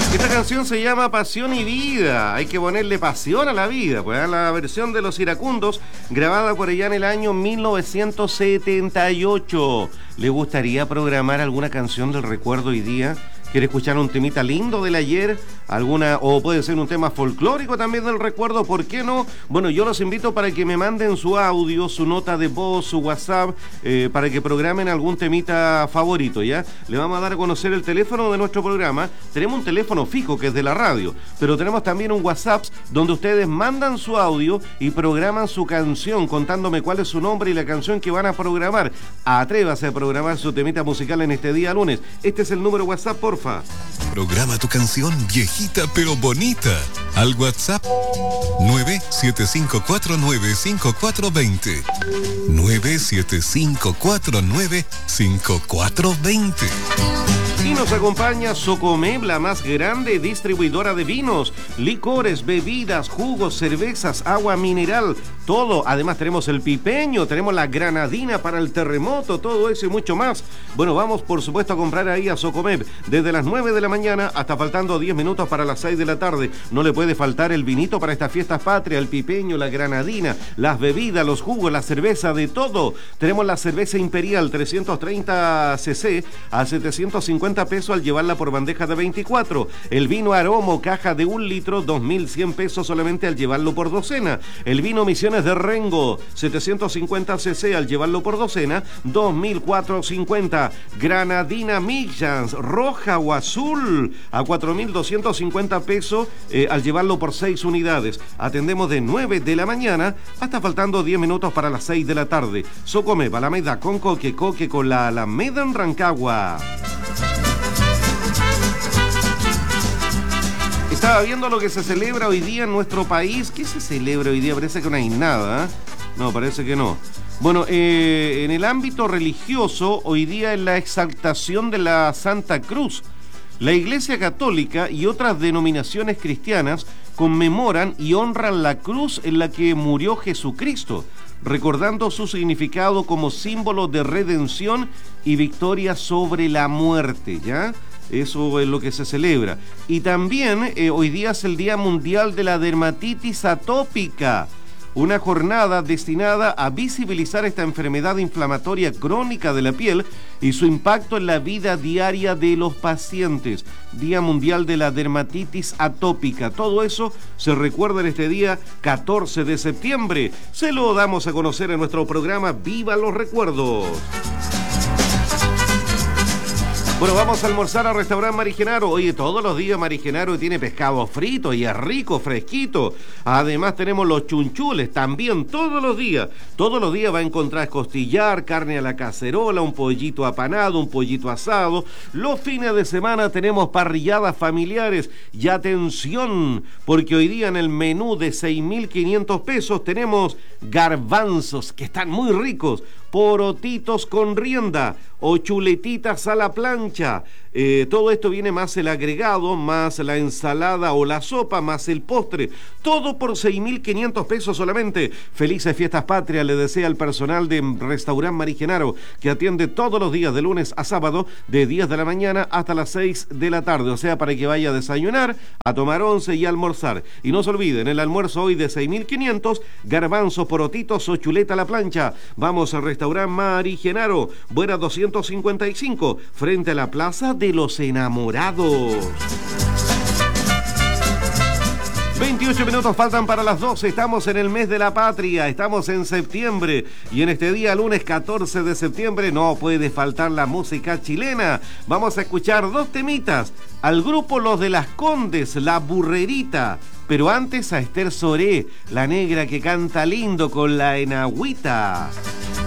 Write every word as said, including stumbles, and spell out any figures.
Esta canción se llama Pasión y Vida. Hay que ponerle pasión a la vida, pues la versión de Los Iracundos, grabada por allá en el año mil novecientos setenta y ocho. ¿Le gustaría programar alguna canción del recuerdo hoy día? ¿Quiere escuchar un temita lindo del ayer? ¿Alguna, o puede ser un tema folclórico también del recuerdo? ¿Por qué no? Bueno, yo los invito para que me manden su audio, su nota de voz, su WhatsApp, eh, para que programen algún temita favorito, ¿ya? Le vamos a dar a conocer el teléfono de nuestro programa. Tenemos un teléfono fijo que es de la radio, pero tenemos también un WhatsApp donde ustedes mandan su audio y programan su canción contándome cuál es su nombre y la canción que van a programar. Atrévase a programar su temita musical en este día lunes. Este es el número WhatsApp, porfa. Programa tu canción viejita pero bonita al WhatsApp nueve siete cinco cuatro nueve cinco cuatro dos cero nueve siete cinco cuatro nueve cinco cuatro dos cero. Y nos acompaña Socomeb, la más grande distribuidora de vinos, licores, bebidas, jugos, cervezas, agua mineral, todo. Además tenemos el pipeño, tenemos la granadina para el terremoto, todo eso y mucho más. Bueno, vamos por supuesto a comprar ahí a Socomeb desde las nueve de la mañana hasta faltando diez minutos para las seis de la tarde. No le puede faltar el vinito para estas fiestas patrias, el pipeño, la granadina, las bebidas, los jugos, la cerveza, de todo. Tenemos la cerveza Imperial trescientos treinta cc a setecientos cincuenta pesos al llevarla por bandeja de veinticuatro. El vino Aromo, caja de un litro, dos mil cien pesos solamente al llevarlo por docena. El vino Misiones de Rengo, setecientos cincuenta cc al llevarlo por docena, dos mil cuatrocientos cincuenta. Granadina Millans, roja o azul, a cuatro mil doscientos cincuenta pesos eh, al llevarlo por seis unidades. Atendemos de nueve de la mañana hasta faltando diez minutos para las seis de la tarde. Socomeb, Alameda con Coque, Coque con la Alameda en Rancagua. Estaba viendo lo que se celebra hoy día en nuestro país. ¿Qué se celebra hoy día? Parece que no hay nada, ¿eh? No, parece que no. Bueno, eh, en el ámbito religioso, hoy día es la exaltación de la Santa Cruz. La Iglesia Católica y otras denominaciones cristianas conmemoran y honran la cruz en la que murió Jesucristo, recordando su significado como símbolo de redención y victoria sobre la muerte, ¿ya? Eso es lo que se celebra. Y también eh, hoy día es el Día Mundial de la Dermatitis Atópica, una jornada destinada a visibilizar esta enfermedad inflamatoria crónica de la piel y su impacto en la vida diaria de los pacientes. Día Mundial de la Dermatitis Atópica. Todo eso se recuerda en este día catorce de septiembre. Se lo damos a conocer en nuestro programa Viva los Recuerdos. Bueno, vamos a almorzar al restaurante Mari Genaro. Oye, todos los días Mari Genaro tiene pescado frito y es rico, fresquito. Además tenemos los chunchules también todos los días. Todos los días va a encontrar costillar, carne a la cacerola, un pollito apanado, un pollito asado. Los fines de semana tenemos parrilladas familiares. Y atención, porque hoy día en el menú de seis mil quinientos pesos tenemos garbanzos que están muy ricos, porotitos con rienda o chuletitas a la plancha. Eh, todo esto viene más el agregado, más la ensalada o la sopa, más el postre. Todo por seis mil quinientos pesos solamente. Felices fiestas patrias le desea el personal de Restaurante Mari Genaro, que atiende todos los días de lunes a sábado de diez de la mañana hasta las seis de la tarde. O sea, para que vaya a desayunar, a tomar once y a almorzar. Y no se olviden, el almuerzo hoy de seis mil quinientos, garbanzos, porotitos o chuleta a la plancha. Vamos al Restaurante Mari Genaro, Buena doscientos cincuenta y cinco, frente a la Plaza de los Enamorados. veintiocho minutos faltan para las doce, estamos en el mes de la patria, estamos en septiembre y en este día lunes catorce de septiembre no puede faltar la música chilena. Vamos a escuchar dos temitas, al grupo Los de las Condes, La Burrerita, pero antes a Esther Soré, la negra que canta lindo con la enagüita.